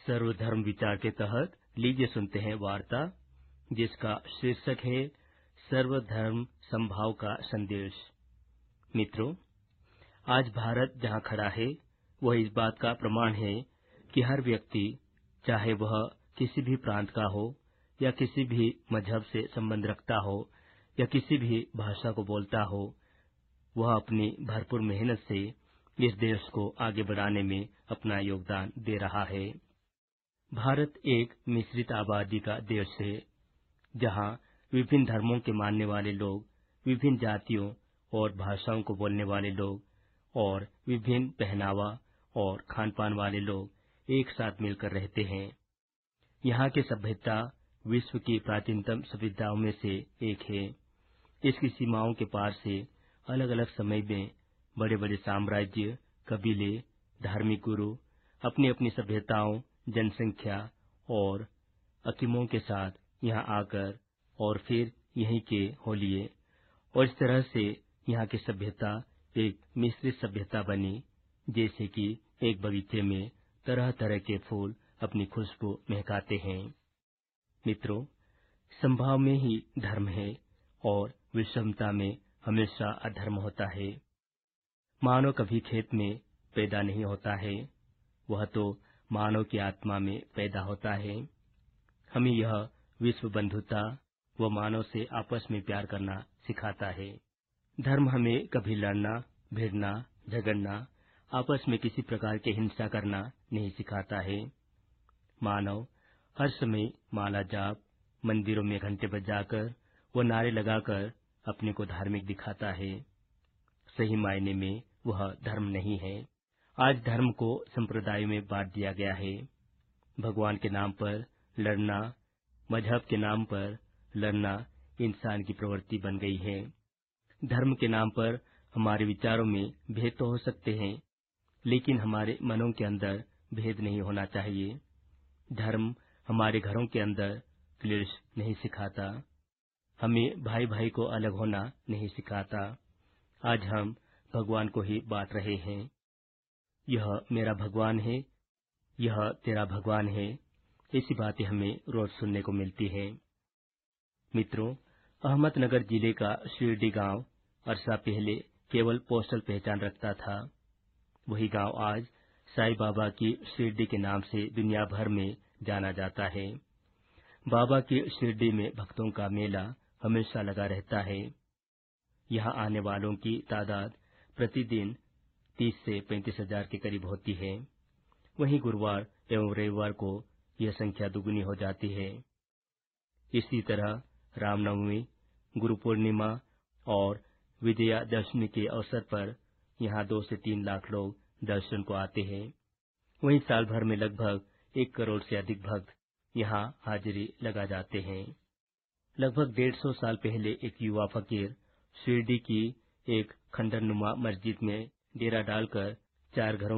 सर्वधर्म विचार के तहत लीजिए सुनते हैं वार्ता जिसका शीर्षक है सर्वधर्म समभाव का संदेश। मित्रों, आज भारत जहां खड़ा है वह इस बात का प्रमाण है कि हर व्यक्ति, चाहे वह किसी भी प्रांत का हो या किसी भी मजहब से संबंध रखता हो या किसी भी भाषा को बोलता हो, वह अपनी भरपूर मेहनत से इस देश को आगे बढ़ाने में अपना योगदान दे रहा है। भारत एक मिश्रित आबादी का देश है, जहां विभिन्न धर्मों के मानने वाले लोग, विभिन्न जातियों और भाषाओं को बोलने वाले लोग और विभिन्न पहनावा और खान पान वाले लोग एक साथ मिलकर रहते हैं। यहाँ की सभ्यता विश्व की प्राचीनतम सभ्यताओं में से एक है। इसकी सीमाओं के पार से अलग अलग समय में बड़े बड़े साम्राज्य, कबीले, धार्मिक गुरु अपनी अपनी सभ्यताओं, जनसंख्या और अकीमों के साथ यहाँ आकर और फिर यहीं के हो लिए, और इस तरह से यहाँ की सभ्यता एक मिश्रित सभ्यता बनी, जैसे कि एक बगीचे में तरह तरह के फूल अपनी खुशबू महकाते हैं। मित्रों, संभाव में ही धर्म है और विषमता में हमेशा अधर्म होता है। मानव कभी खेत में पैदा नहीं होता है, वह तो मानव की आत्मा में पैदा होता है। हमें यह विश्व बंधुता व मानव से आपस में प्यार करना सिखाता है। धर्म हमें कभी लड़ना, भिड़ना, झगड़ना, आपस में किसी प्रकार की हिंसा करना नहीं सिखाता है। मानव हर समय माला जाप, मंदिरों में घंटे बजाकर व नारे लगाकर अपने को धार्मिक दिखाता है। सही मायने में वह धर्म नहीं है। आज धर्म को संप्रदायों में बांट दिया गया है। भगवान के नाम पर लड़ना, मजहब के नाम पर लड़ना इंसान की प्रवृत्ति बन गई है। धर्म के नाम पर हमारे विचारों में भेद तो हो सकते हैं, लेकिन हमारे मनों के अंदर भेद नहीं होना चाहिए। धर्म हमारे घरों के अंदर क्लेश नहीं सिखाता, हमें भाई भाई को अलग होना नहीं सिखाता। आज हम भगवान को ही बांट रहे हैं। यह मेरा भगवान है, यह तेरा भगवान है, ऐसी बातें हमें रोज सुनने को मिलती है। मित्रों, अहमदनगर जिले का शिरडी गांव अरसा पहले केवल पोस्टल पहचान रखता था। वही गांव आज साईं बाबा की शिरडी के नाम से दुनिया भर में जाना जाता है। बाबा की शिरडी में भक्तों का मेला हमेशा लगा रहता है। यहाँ आने वालों की तादाद प्रतिदिन 30 से 35 हजार के करीब होती है। वहीं गुरुवार एवं रविवार को यह संख्या दुगुनी हो जाती है। इसी तरह रामनवमी, गुरु पूर्णिमा और विजयादशमी के अवसर पर यहाँ 2 से 3 लाख लोग दर्शन को आते हैं। वहीं साल भर में लगभग 1 करोड़ से अधिक भक्त यहाँ हाजिरी लगा जाते हैं। लगभग 150 साल पहले एक युवा फकीर शिरडी की एक खंडरनुमा मस्जिद में डेरा डालकर 4 घरों